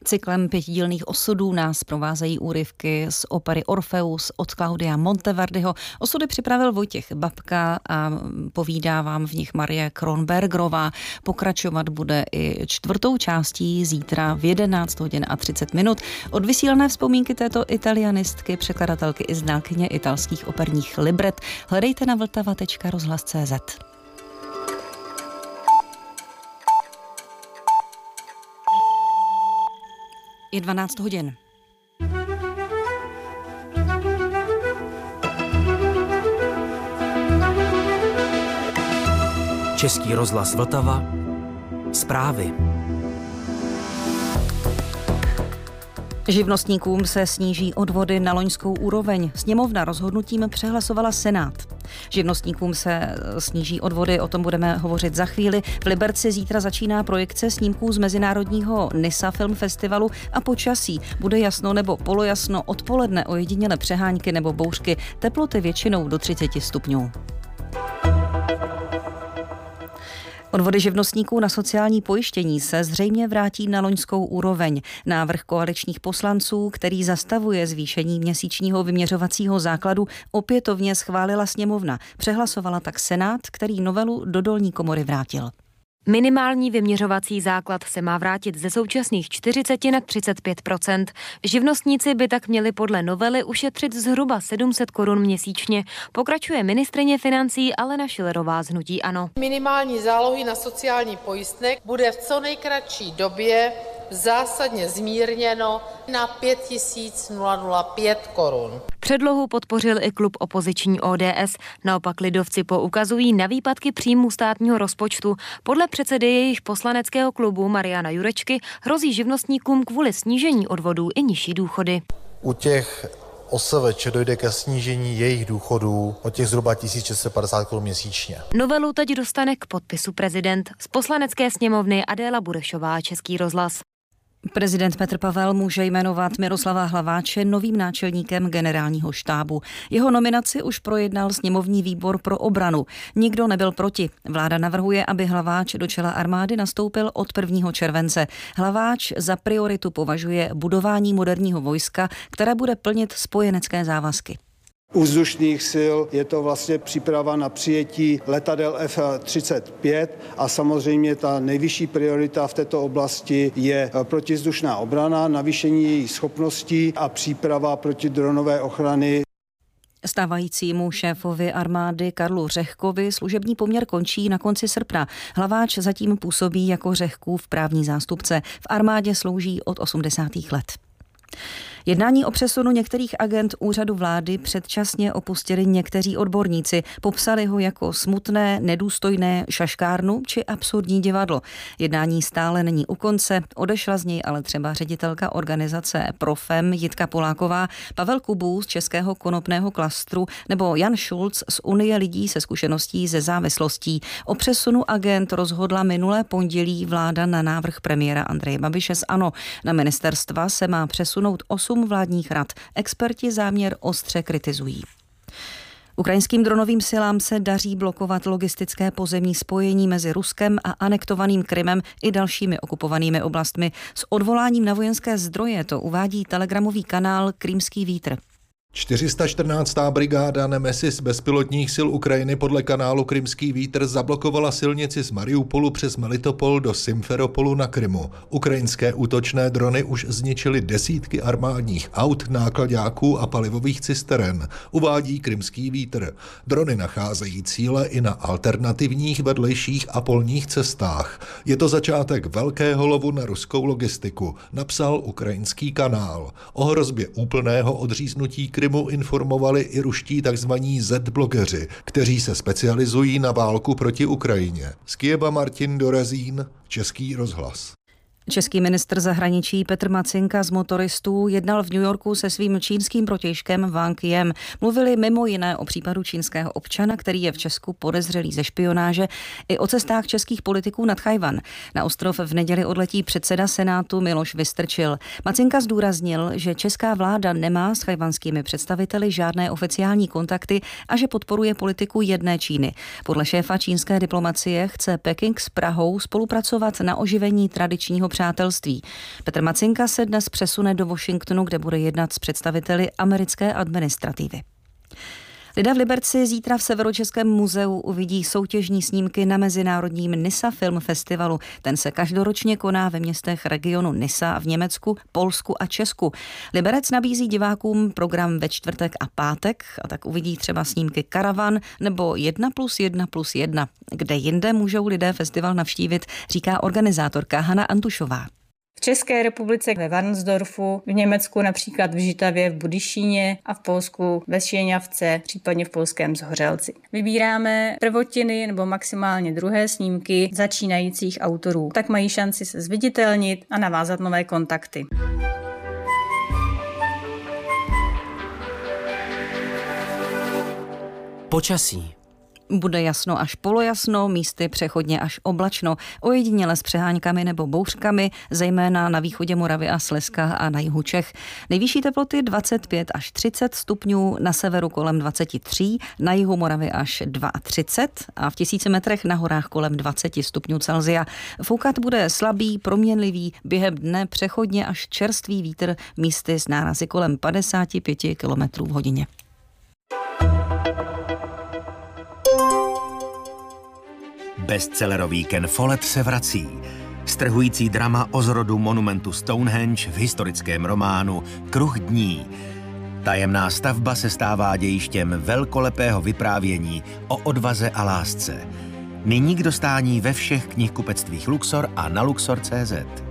Cyklem 5dílných osudů nás provázejí úryvky z opery Orfeus od Claudia Monteverdiho. Osudy připravil Vojtěch Babka a povídá vám v nich Marie Kronbergerová. Pokračovat bude i čtvrtou částí zítra v 11 hodin a 30 minut. Odvysílané vzpomínky této italianistky, překladatelky i znalkyně italských operních libret hledejte na vltava.rozhlas.cz. Je 12 hodin. Český rozhlas Vltava. Zprávy. Živnostníkům se sníží odvody na loňskou úroveň. Sněmovna rozhodnutím přehlasovala Senát. Živnostníkům se sníží odvody, o tom budeme hovořit za chvíli. V Liberci zítra začíná projekce snímků z mezinárodního Nisa Film Festivalu a počasí. Bude jasno nebo polojasno, odpoledne ojedinělé přehánky nebo bouřky, teploty většinou do 30 stupňů. Odvody živnostníků na sociální pojištění se zřejmě vrátí na loňskou úroveň. Návrh koaličních poslanců, který zastavuje zvýšení měsíčního vyměřovacího základu, opětovně schválila sněmovna. Přehlasovala tak Senát, který novelu do dolní komory vrátil. Minimální vyměřovací základ se má vrátit ze současných 40 na 35%. Živnostníci by tak měli podle novely ušetřit zhruba 700 korun měsíčně. Pokračuje ministryně financí Alena Schillerová z hnutí ANO. Minimální zálohy na sociální pojistné bude v co nejkratší době zásadně zmírněno na 5005 korun. Předlohu podpořil i klub opoziční ODS. Naopak lidovci poukazují na výpadky příjmů státního rozpočtu. Podle předsedy jejich poslaneckého klubu Mariana Jurečky hrozí živnostníkům kvůli snížení odvodů i nižší důchody. U těch OSVČ dojde ke snížení jejich důchodů o těch zhruba 1650 korun měsíčně. Novelu teď dostane k podpisu prezident. Z poslanecké sněmovny Adéla Burešová, Český rozhlas. Prezident Petr Pavel může jmenovat Miroslava Hlaváče novým náčelníkem generálního štábu. Jeho nominaci už projednal sněmovní výbor pro obranu. Nikdo nebyl proti. Vláda navrhuje, aby Hlaváč do čela armády nastoupil od 1. července. Hlaváč za prioritu považuje budování moderního vojska, které bude plnit spojenecké závazky. U vzdušných sil je to vlastně příprava na přijetí letadel F-35 a samozřejmě ta nejvyšší priorita v této oblasti je protivzdušná obrana, navýšení její schopností a příprava protidronové ochrany. Stávajícímu šéfovi armády Karlu Řehkovi služební poměr končí na konci srpna. Hlaváč zatím působí jako Řehkův právní zástupce. V armádě slouží od 80. let. Jednání o přesunu některých agent úřadu vlády předčasně opustili někteří odborníci. Popsali ho jako smutné, nedůstojné šaškárnu či absurdní divadlo. Jednání stále není u konce, odešla z něj ale třeba ředitelka organizace Profem Jitka Poláková, Pavel Kubů z Českého konopného klastru nebo Jan Šulc z Unie lidí se zkušeností ze závislostí. O přesunu agent rozhodla minulé pondělí vláda na návrh premiéra Andreje Babiše z ANO. Na ministerstva se má přesunout 8 vládních rad. Experti záměr ostře kritizují. Ukrajinským dronovým silám se daří blokovat logistické pozemní spojení mezi Ruskem a anektovaným Krymem i dalšími okupovanými oblastmi. S odvoláním na vojenské zdroje to uvádí telegramový kanál Krymský vítr. 414. brigáda Nemesis bezpilotních sil Ukrajiny podle kanálu Krymský vítr zablokovala silnici z Mariupolu přes Melitopol do Simferopolu na Krymu. Ukrajinské útočné drony už zničily desítky armádních aut, náklaďáků a palivových cisteren, uvádí Krymský vítr. Drony nacházejí cíle i na alternativních vedlejších a polních cestách. Je to začátek velkého lovu na ruskou logistiku, napsal ukrajinský kanál. O hrozbě úplného odříznutí Krymu informovali i ruští takzvaní Z-blogeři, kteří se specializují na válku proti Ukrajině. Z Kyjeva Martin Dorezín, Český rozhlas. Český ministr zahraničí Petr Macinka z motoristů jednal v New Yorku se svým čínským protějškem Wang Jem. Mluvili mimo jiné o případu čínského občana, který je v Česku podezřelý ze špionáže, i o cestách českých politiků nad Tchaj-wan. Na ostrov v neděli odletí předseda Senátu Miloš Vystrčil. Macinka zdůraznil, že česká vláda nemá s tchajwanskými představiteli žádné oficiální kontakty a že podporuje politiku jedné Číny. Podle šéfa čínské diplomacie chce Peking s Prahou spolupracovat na oživení tradičního přátelství. Petr Macinka se dnes přesune do Washingtonu, kde bude jednat s představiteli americké administrativy. Lidé v Liberci zítra v Severočeském muzeu uvidí soutěžní snímky na mezinárodním Nysa Film Festivalu. Ten se každoročně koná ve městech regionu Nysa v Německu, Polsku a Česku. Liberec nabízí divákům program ve čtvrtek a pátek a tak uvidí třeba snímky Karavan nebo 1+1+1. Kde jinde můžou lidé festival navštívit, říká organizátorka Hana Antušová. V České republice ve Varnsdorfu, v Německu například v Žitavě, v Budyšíně a v Polsku ve Štěňavce, případně v polském Zhořelci. Vybíráme prvotiny nebo maximálně druhé snímky začínajících autorů. Tak mají šanci se zviditelnit a navázat nové kontakty. Počasí. Bude jasno až polojasno, místy přechodně až oblačno, ojediněle s přeháňkami nebo bouřkami, zejména na východě Moravy a Slezska a na jihu Čech. Nejvyšší teploty 25 až 30 stupňů, na severu kolem 23, na jihu Moravy až 32 a v 1000 metrech na horách kolem 20 stupňů Celsia. Foukat bude slabý, proměnlivý, během dne přechodně až čerstvý vítr, místy s nárazy kolem 55 km v hodině. Bestsellerový Ken Follett se vrací. Strhující drama o zrodu monumentu Stonehenge v historickém románu Kruh dní. Tajemná stavba se stává dějištěm velkolepého vyprávění o odvaze a lásce. Nyní k dostání ve všech knihkupectvích Luxor a na Luxor.cz.